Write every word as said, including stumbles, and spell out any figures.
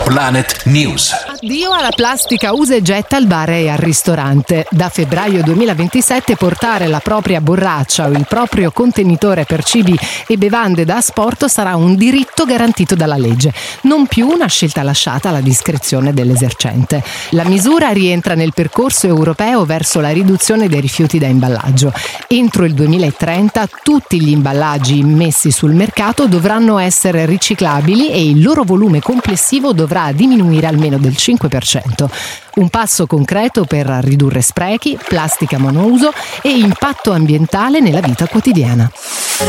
Planet News. Addio alla plastica usa e getta al bar e al ristorante. Da febbraio duemilaventisette portare la propria borraccia o il proprio contenitore per cibi e bevande da asporto sarà un diritto garantito dalla legge, non più una scelta lasciata alla discrezione dell'esercente. La misura rientra nel percorso europeo verso la riduzione dei rifiuti da imballaggio. Entro il duemilatrenta tutti gli imballaggi immessi sul mercato dovranno essere riciclabili e il loro volume complessivo dovrà diminuire almeno del cinque per cento. Un passo concreto per ridurre sprechi, plastica monouso e impatto ambientale nella vita quotidiana.